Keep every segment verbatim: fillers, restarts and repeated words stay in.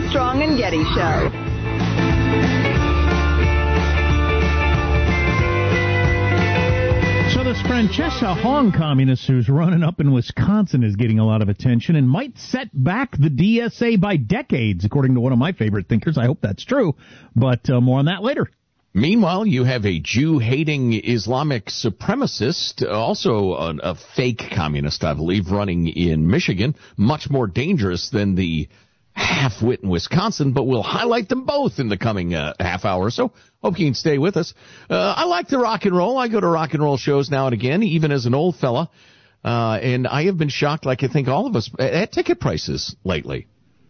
Armstrong and Getty Show. So this Francesca Hong communist who's running up in Wisconsin is getting a lot of attention and might set back the D S A by decades, according to one of my favorite thinkers. I hope that's true, but uh, more on that later. Meanwhile, you have a Jew-hating Islamic supremacist, also a, a fake communist, I believe, running in Michigan, much more dangerous than the half-wit in Wisconsin, but we'll highlight them both in the coming uh, half hour or so. Hope you can stay with us. Uh, I like the rock and roll. I go to rock and roll shows now and again, even as an old fella, uh, and I have been shocked, like I think all of us, at ticket prices lately.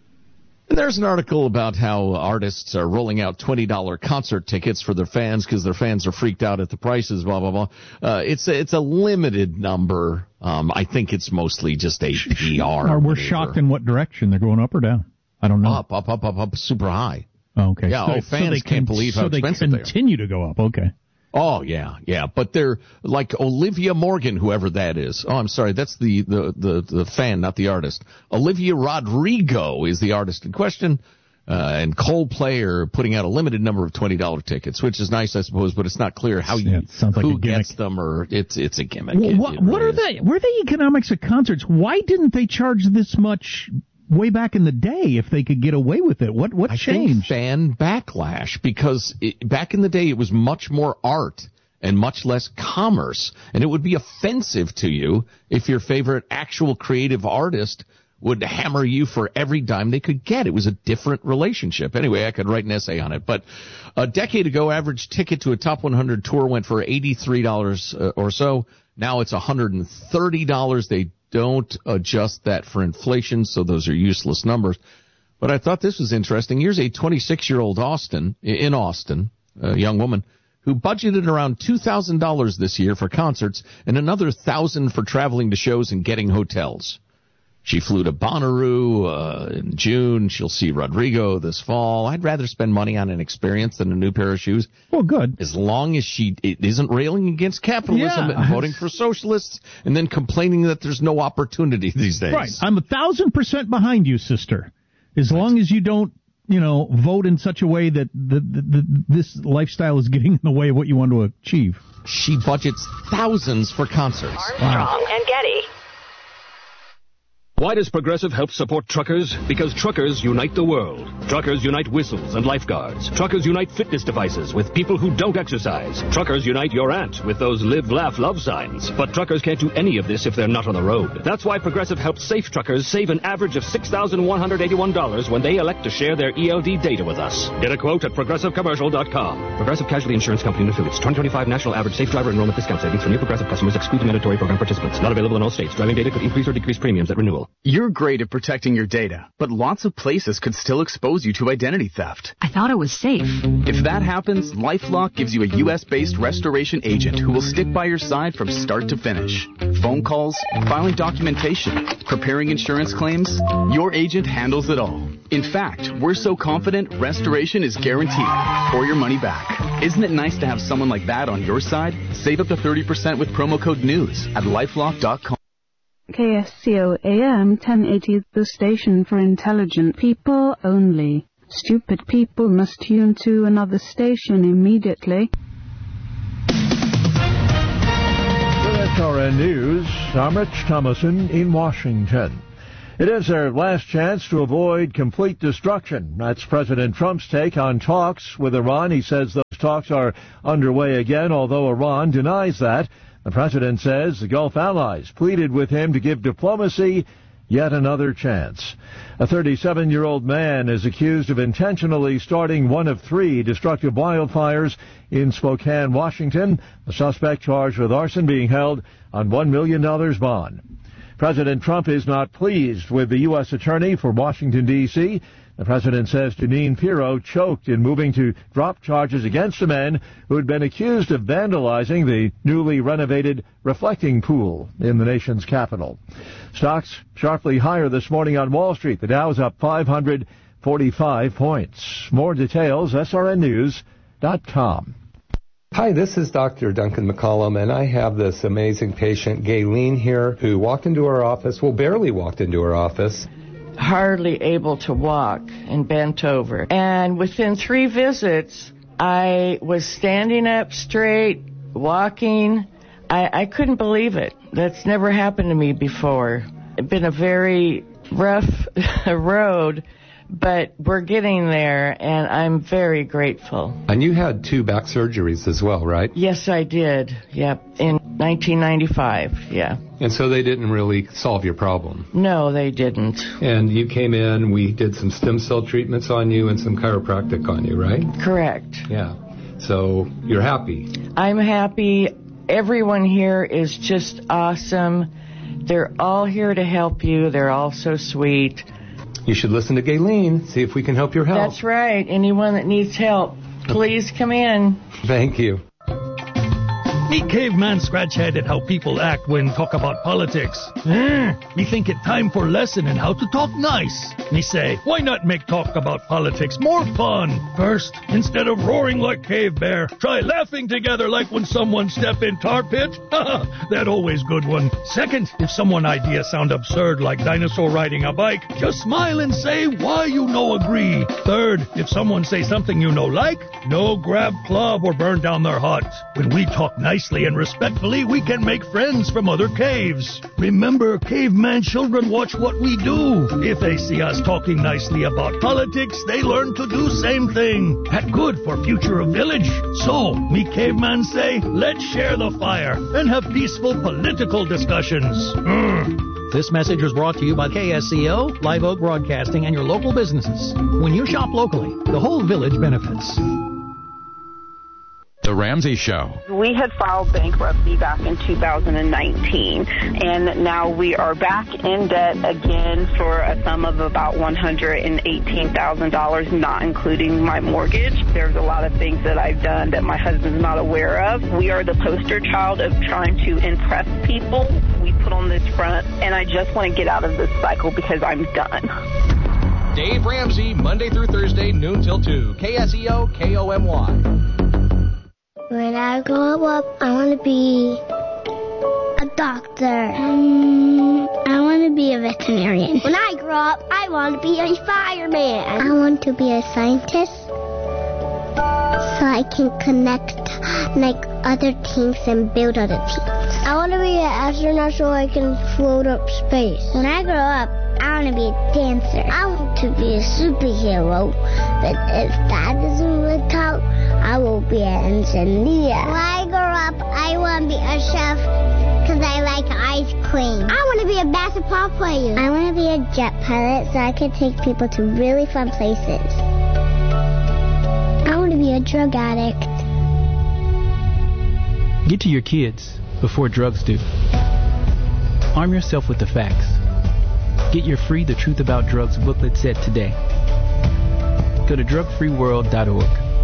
And there's an article about how artists are rolling out twenty dollars concert tickets for their fans because their fans are freaked out at the prices, blah, blah, blah. Uh, it's, a, it's a limited number. Um, I think it's mostly just a P R. Or we're shocked in what direction. They're going up or down? I don't know. Up, up, up, up, up, super high. Oh, okay. Yeah, so, oh, fans so they can't con- believe how so expensive they they are. continue to go up. Okay. Oh, yeah, yeah. But they're like Olivia Morgan, whoever that is. Oh, I'm sorry. That's the, the, the, the fan, not the artist. Olivia Rodrigo is the artist in question. Uh, and Coldplay are putting out a limited number of twenty dollars tickets, which is nice, I suppose, but it's not clear how you, yeah, like who gets them, or it's, it's a gimmick. Well, it, what, it what really are the, what are the economics of concerts? Why didn't they charge this much way back in the day if they could get away with it? What, what I changed? think fan backlash, because it, back in the day it was much more art and much less commerce, and it would be offensive to you if your favorite actual creative artist would hammer you for every dime they could get. It was a different relationship. Anyway, I could write an essay on it. But a decade ago, average ticket to a top one hundred tour went for eighty-three dollars uh, or so. Now it's one hundred thirty dollars. They don't adjust that for inflation, so those are useless numbers. But I thought this was interesting. Here's a twenty-six-year-old Austin, in Austin, a young woman, who budgeted around two thousand dollars this year for concerts and another one thousand dollars for traveling to shows and getting hotels. She flew to Bonnaroo uh, in June. She'll see Rodrigo this fall. I'd rather spend money on an experience than a new pair of shoes. Well, good. As long as she it isn't railing against capitalism yeah. and voting for socialists and then complaining that there's no opportunity these days. Right. I'm a thousand percent behind you, sister. As right. long as you don't, you know, vote in such a way that the, the, the, this lifestyle is getting in the way of what you want to achieve. She budgets thousands for concerts. Armstrong wow. and Getty. Why does Progressive help support truckers? Because truckers unite the world. Truckers unite whistles and lifeguards. Truckers unite fitness devices with people who don't exercise. Truckers unite your aunt with those live, laugh, love signs. But truckers can't do any of this if they're not on the road. That's why Progressive helps safe truckers save an average of six thousand one hundred eighty-one dollars when they elect to share their E L D data with us. Get a quote at progressive commercial dot com. Progressive Casualty Insurance Company and Affiliates. twenty twenty-five National Average Safe Driver Enrollment Discount Savings for new Progressive customers excludes mandatory program participants. Not available in all states. Driving data could increase or decrease premiums at renewal. You're great at protecting your data, but lots of places could still expose you to identity theft. I thought it was safe. If that happens, LifeLock gives you a U S-based restoration agent who will stick by your side from start to finish. Phone calls, filing documentation, preparing insurance claims, your agent handles it all. In fact, we're so confident restoration is guaranteed or your money back. Isn't it nice to have someone like that on your side? Save up to thirty percent with promo code NEWS at lifelock dot com. K S C O A M ten eighty, the station for intelligent people only. Stupid people must tune to another station immediately. With S R N News, I'm Rich Thomason in Washington. It is their last chance to avoid complete destruction. That's President Trump's take on talks with Iran. He says those talks are underway again, although Iran denies that. The president says the Gulf allies pleaded with him to give diplomacy yet another chance. A thirty-seven-year-old man is accused of intentionally starting one of three destructive wildfires in Spokane, Washington. The suspect charged with arson being held on one million dollars bond. President Trump is not pleased with the U S attorney for Washington, D C The president says Jeanine Pirro choked in moving to drop charges against the men who had been accused of vandalizing the newly renovated reflecting pool in the nation's capital. Stocks sharply higher this morning on Wall Street. The Dow is up five hundred forty-five points. More details, S R N news dot com. Hi, this is Doctor Duncan McCollum, and I have this amazing patient, Gayleen, here, who walked into our office, well, barely walked into our office. hardly able to walk and bent over. And within three visits, I was standing up straight, walking. I, I couldn't believe it. That's never happened to me before. It's been a very rough road, but we're getting there, and I'm very grateful. And you had two back surgeries as well, right? Yes, I did. Yep, in nineteen ninety-five, yeah. And so they didn't really solve your problem? No, they didn't. And you came in, we did some stem cell treatments on you and some chiropractic on you, right? Correct. Yeah. So you're happy? I'm happy. Everyone here is just awesome. They're all here to help you. They're all so sweet. You should listen to Gayleen, see if we can help your health. That's right. Anyone that needs help, please come in. Thank you. Me caveman scratch-head at how people act when talk about politics. Eh, me think it time for lesson in how to talk nice. Me say, why not make talk about politics more fun? First, instead of roaring like Cave Bear, try laughing together like when someone step in tar pit. That always good one. Second, if someone idea sound absurd like dinosaur riding a bike, just smile and say why you no agree. Third, if someone say something you no like, no grab club or burn down their hut. When we talk nice and respectfully, we can make friends from other caves. Remember, caveman children watch what we do. If they see us talking nicely about politics, they learn to do same thing. That good for future of village. So, me caveman say, let's share the fire and have peaceful political discussions. Mm. This message was brought to you by K S C O, Live Oak Broadcasting, and your local businesses. When you shop locally, the whole village benefits. The Ramsey Show. We had filed bankruptcy back in two thousand nineteen, and now we are back in debt again for a sum of about one hundred eighteen thousand dollars, not including my mortgage. There's a lot of things that I've done that my husband's not aware of. We are the poster child of trying to impress people. We put on this front, and I just want to get out of this cycle because I'm done. Dave Ramsey, Monday through Thursday, noon till two. K S E O, K O M Y. When I grow up, I want to be a doctor. Um, I want to be a veterinarian. When I grow up, I want to be a fireman. I want to be a scientist so I can connect like other things and build other things. I want to be an astronaut so I can float up space. When I grow up, I want to be a dancer. I want to be a superhero, but if that doesn't work out, I will be an engineer. When I grow up, I want to be a chef because I like ice cream. I want to be a basketball player. I want to be a jet pilot so I can take people to really fun places. I want to be a drug addict. Get to your kids before drugs do. Arm yourself with the facts. Get your free The Truth About Drugs booklet set today. Go to drug free world dot org.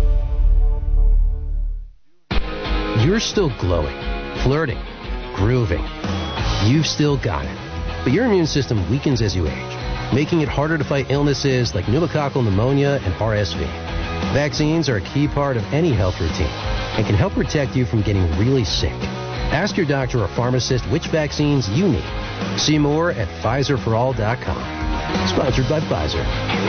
You're still glowing, flirting, grooving. You've still got it. But your immune system weakens as you age, making it harder to fight illnesses like pneumococcal pneumonia and R S V. Vaccines are a key part of any health routine and can help protect you from getting really sick. Ask your doctor or pharmacist which vaccines you need. See more at Pfizer for all dot com. Sponsored by Pfizer.